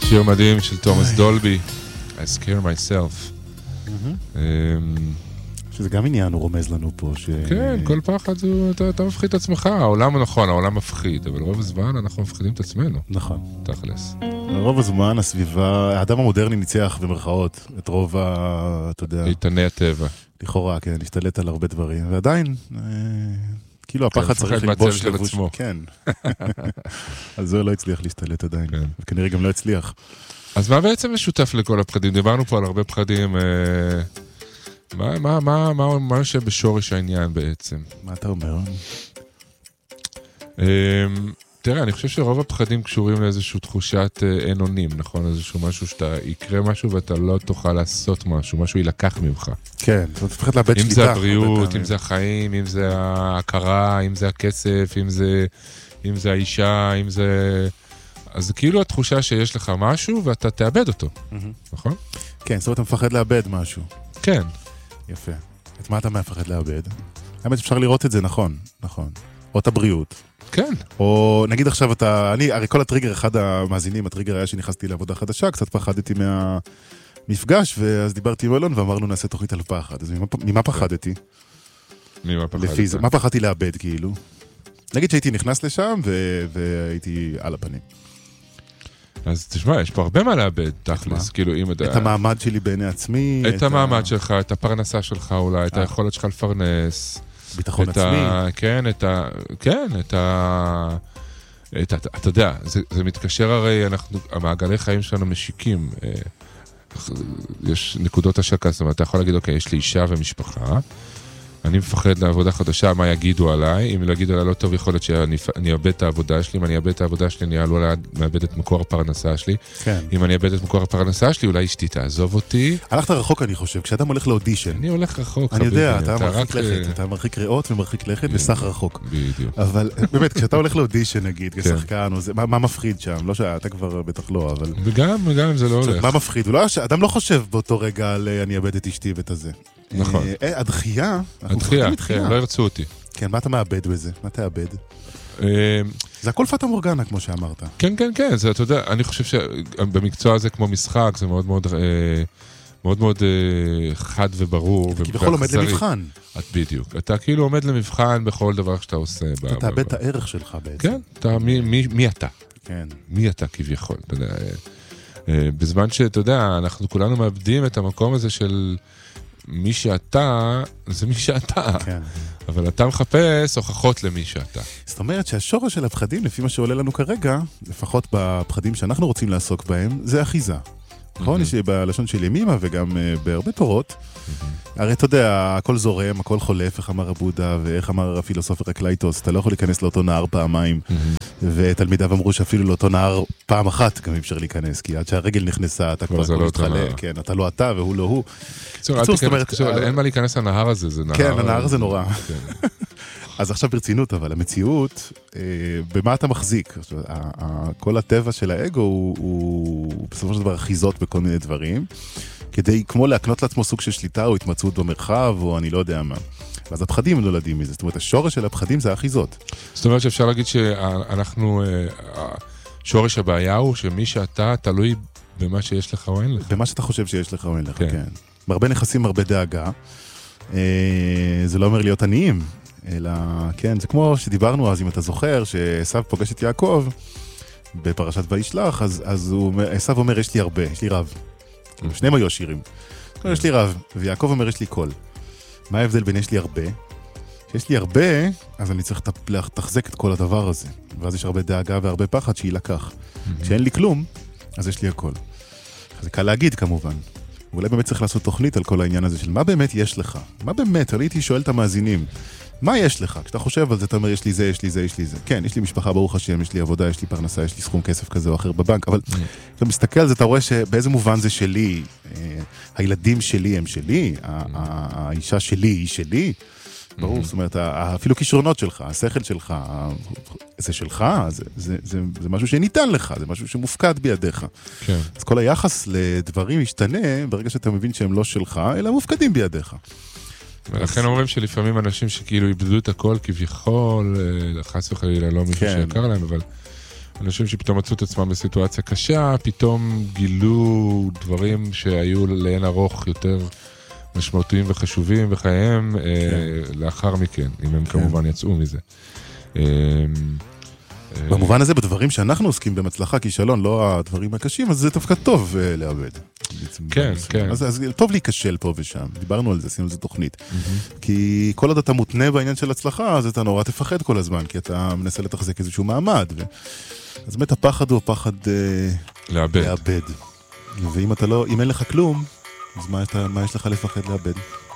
שיר מדהים של תומאס דולבי, I scare myself. שזה גם עניין, הוא רומז לנו פה. כן, כל פחד אתה מפחיד את עצמך. העולם הוא נכון, העולם מפחיד, אבל רוב הזמן אנחנו מפחידים את עצמנו. נכון. תכלס. רוב הזמן הסביבה, האדם המודרני ניצח במרכאות את רוב אתה יודע... איתני הטבע. לכאורה, כן, להשתלט על הרבה דברים, ועדיין, כאילו הפחד צריך ללבוש לבוש. כן. אז זה לא הצליח להשתלט עדיין, וכנראה גם לא הצליח. אז מה בעצם משותף לכל הפחדים? דיברנו פה על הרבה פחדים, מה יושב בשורש העניין בעצם? מה אתה אומר? תראה, אני חושב שרוב הפחדים קשורים לאיזושהי תחושת אין אונים, נכון? איזשהו משהו שאתה יקרה משהו ואתה לא תוכל לעשות משהו, משהו ילקח ממך. כן, זאת אומרת, תפחד לאבד שליטה. אם זה הבריאות, אם זה החיים, אם זה ההכרה, אם זה הכסף, אם זה האישה, אם זה... אז כאילו התחושה שיש לך משהו ואתה תאבד אותו, נכון? כן, זאת אומרת, אתה מפחד לאבד משהו. כן. יפה. את מה אתה מפחד לאבד? האמת אפשר לראות את זה, נכון. או את הבריאות. כן. או נגיד עכשיו הרי כל הטריגר, אחד המאזינים, הטריגר היה שנכנסתי לעבודה חדשה, קצת פחדתי מהמפגש, ואז דיברתי עם אלון ואמרנו נעשה תוכנית על פחד. אז ממה פחדתי? ממה פחדת? לפי זה, מה פחדתי לאבד כאילו? נגיד שהייתי נכנס לשם והייתי על הפנים. אז תשמע, יש פה הרבה מה לאבד, תכלס, כאילו אם... את המעמד שלי בעיני עצמי. את המעמד שלך, את הפרנסה שלך אולי, את היכולת שלך לפרנס. ביטחון עצמי. כן, אתה יודע, זה מתקשר הרי, המעגלי חיים שלנו משיקים, יש נקודות השקה, זאת אומרת, אתה יכול להגיד, אוקיי, יש לי אישה ומשפחה, אני מפחד לעבודה חדשה, מה יגידו עליי, אם לא יגידו עליי לא טוב, יכול להיות שאני אאבד את העבודה שלי, אם אני אאבד את העבודה שלי, אני אולי מאבד את מקור הפרנסה שלי, אם אני אאבד את מקור הפרנסה שלי, אולי אשתי תעזוב אותי. הלכת רחוק, אני חושב, כשאדם הולך לאודישן. אני הולך רחוק. אני יודע, אתה מרחיק לכת, אתה מרחיק ריאות ומרחיק לכת וסך רחוק. בדיוק. אבל באמת, כשאתה הולך לאודישן, נגיד, כשחקן, מה מפחיד שם? לא שאתה כבר בטח לא, אבל... וגם אם זה לא הולך. מה מפחיד? אדם לא חושב באותו רגע על אני אאבד את אשתי ואת הזה. נכון. הדחייה, כן, לא ירצו אותי. כן, מה אתה מאבד בזה? מה תאבד? זה הכל פטה מורגנה, כמו שאמרת. כן, זה, אתה יודע, אני חושב שבמקצוע הזה כמו משחק, זה מאוד מאוד חד וברור. אתה כביכול עומד למבחן. בדיוק. אתה כאילו עומד למבחן בכל דבר שאתה עושה. אתה תאבד את הערך שלך בעצם. כן, מי אתה? כן. מי אתה כביכול? אתה יודע, בזמן שאתה יודע, אנחנו כולנו מאבדים את המקום הזה של... מי שאתה, זה מי שאתה. כן. אבל אתה מחפש הוכחות למי שאתה. זאת אומרת שהשורש של הפחדים, לפי מה שעולה לנו כרגע, לפחות בפחדים שאנחנו רוצים לעסוק בהם, זה אחיזה. נכון? יש לי בלשון של ימימה וגם בהרבה תורות. הרי אתה יודע, הכל זורם, הכל חולף, איך אמר הבודה ואיך אמר הפילוסופר הקלייטוס, אתה לא יכול להיכנס לאותו נהר פעמיים, ותלמידיו אמרו שאפילו לאותו נהר פעם אחת גם אפשר להיכנס, כי עד שהרגל נכנסה, אתה כבר הכל מתחלק, כן, אתה לא אתה והוא לא הוא. אין מה להיכנס לנהר הזה, זה נהר... כן, הנהר הזה נורא. אז עכשיו ברצינות, אבל המציאות, במה אתה מחזיק? כל הטבע של האגו הוא בסופו של דבר אחיזות בכל מיני דברים, כדי כמו להקנות לעצמו סוג של שליטה או התמצאות במרחב, או אני לא יודע מה. ואז הפחדים נולדים מזה. זאת אומרת, השורש של הפחדים זה האחיזות. זאת אומרת שאפשר להגיד שאנחנו, שורש הבעיה הוא שמי שאתה תלוי במה שיש לך או אין לך. במה שאתה חושב שיש לך או אין לך, כן. הרבה נכסים, הרבה דאגה. זה לא אומר להיות עניים. אלא, כן, זה כמו שדיברנו אז, אם אתה זוכר, שעשיו פוגש את יעקב בפרשת וישלח, אז עשיו אומר, יש לי הרבה, יש לי רב. שניהם היו עשירים. יש לי רב, ויעקב אומר, יש לי קול. מה ההבדל בין יש לי הרבה? כשיש לי הרבה, אז אני צריך לתחזק את כל הדבר הזה. ואז יש הרבה דאגה והרבה פחד שיילקח. כשאין לי כלום, אז יש לי הכל. זה קל להגיד כמובן. ואולי באמת צריך לעשות תוכנית על כל העניין הזה של מה באמת יש לך. מה באמת? הייתי שואל את המאזינים. מה יש לך? כשאתה חושב על זה, אתה אומר, יש לי זה, יש לי זה, יש לי זה. כן, יש לי משפחה, ברוך השם, יש לי עבודה, יש לי פרנסה, יש לי סכום כסף כזה או אחר בבנק, אבל כשאתה מסתכל על זה, אתה רואה שבאיזה מובן זה שלי, הילדים שלי הם שלי, האישה שלי היא שלי, ברור, זאת אומרת, אפילו כישרונות שלך, השכל שלך, זה שלך, זה משהו שניתן לך, זה משהו שמופקד בידיך. אז כל היחס לדברים ישתנה ברגע שאתה מבין שהם לא שלך, אלא מופקדים בידיך. ולכן אומרים שלפעמים אנשים שכאילו איבדו את הכל כביכול, חס וחלילה לא מישהו שיקר להם, אבל אנשים שפתאום מצאו את עצמם בסיטואציה קשה, פתאום גילו דברים שהיו לאין ארוך יותר משמעותיים וחשובים בחייהם לאחר מכן, אם הם כמובן יצאו מזה. במובן הזה, בדברים שאנחנו עוסקים במצלחה, כישלון, לא הדברים הקשים, אז זה דווקא טוב לאבד. כן, כן. אז טוב להיכשל פה ושם, דיברנו על זה, עשינו על זה תוכנית. כי כל עוד אתה מותנה בעניין של הצלחה, אז אתה נורא תפחד כל הזמן, כי אתה מנסה לתחזק איזשהו מעמד. אז באמת הפחד הוא הפחד לאבד. ואם אין לך כלום, אז מה יש לך לפחד לאבד?